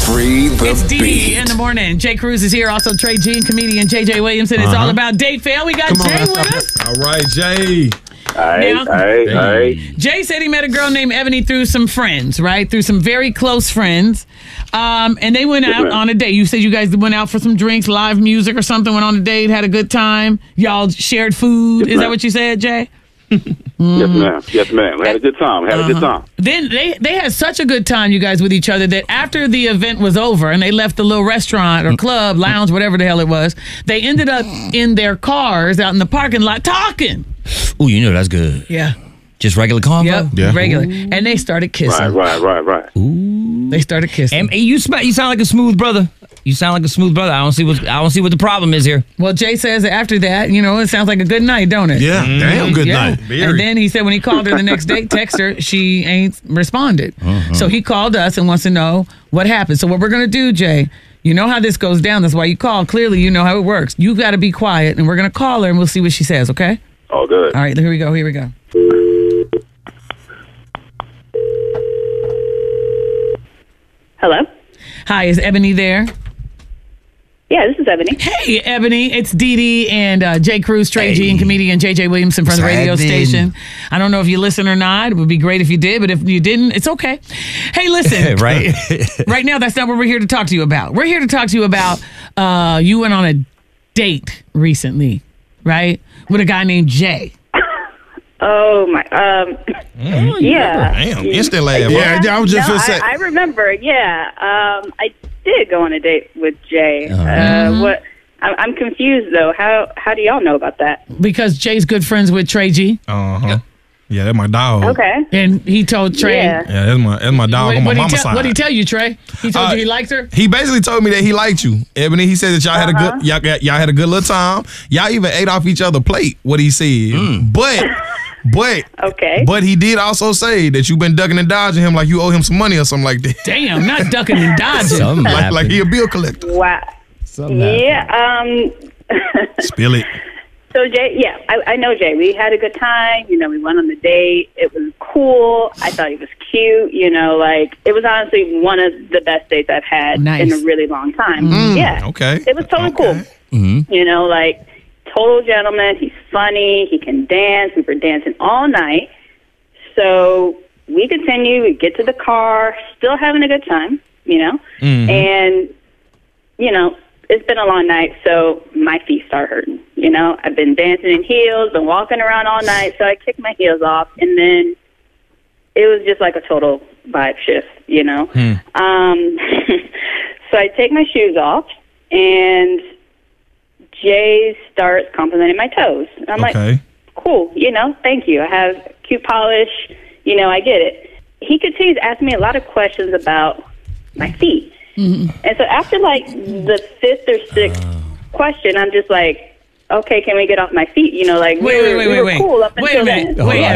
Free the It's Dee beat. in the morning. Jay Cruz is here. Also, Trey G and comedian JJ Williamson. It's all about date fail. We got Jay with us. All right, Jay. Now, Hey. Jay said he met a girl named Ebony through some friends, right? Through some very close friends. And they went out on a date. You said you guys went out for some drinks, live music or something, went on a date, had a good time. Y'all shared food. Is that what you said, Jay? Yes, ma'am. We had a good time. Then they had such a good time, you guys, with each other that after the event was over and they left the little restaurant or club, lounge, whatever the hell it was, they ended up in their cars out in the parking lot talking. Ooh, you know that's good. Yeah. Just regular convo? Yep. Yeah. Regular. And they started kissing. Right. They started kissing. And you sound like a smooth brother. You sound like a smooth brother. I don't see what the problem is here. Well, Jay says that after that, it sounds like a good night, don't it? Yeah, damn good night. And then he said when he called her the next day, text her, she ain't responded. So he called us and wants to know what happened. So what we're going to do, Jay, you know how this goes down. That's why you call. Clearly, you know how it works. You got to be quiet, and we're going to call her, and we'll see what she says, okay? All good. All right, here we go. Hello? Hi, is Ebony there? Yeah, this is Ebony. Hey, Ebony, it's Dee Dee and Jay Cruz, Trey G, and comedian JJ Williamson from the radio station. I don't know if you listen or not. It would be great if you did, but if you didn't, it's okay. Hey, listen. Right? Right now, that's not what we're here to talk to you about. We're here to talk to you about you went on a date recently, right? With a guy named Jay. Oh, my. Yeah. Damn, instant laugh. Yeah, I was just no, gonna say. I remember, yeah. I did go on a date with Jay. What? I'm confused, though. How do y'all know about that? Because Jay's good friends with Trey G. Yeah, that's my dog. Okay. And he told Trey. Yeah. Yeah, that's my dog on my mama's side. What did he tell you, Trey? He told you he liked her? He basically told me that he liked you, Ebony. He said that y'all had a good y'all had a good little time. Y'all even ate off each other's plate. What he said, but Okay. But he did also say that you've been ducking and dodging him like you owe him some money or something like that. Damn, not ducking and dodging. like he a bill collector. Wow. Yeah. Spill it. So Jay, yeah, I know Jay. We had a good time. We went on the date. It was cool. I thought he was cute. It was honestly one of the best dates I've had in a really long time. Yeah. Okay. It was totally cool. Total gentleman. He's funny. He can dance. We were dancing all night. So we continue. We get to the car, still having a good time, and, it's been a long night, so my feet start hurting. I've been dancing in heels, been walking around all night, so I kicked my heels off, and then it was just like a total vibe shift, So I take my shoes off, and Jay starts complimenting my toes. And I'm like, cool, thank you. I have cute polish, I get it. He continues to ask me a lot of questions about my feet. And so after the fifth or sixth question, I'm just like, okay, can we get off my feet? We were cool up until then. Wait.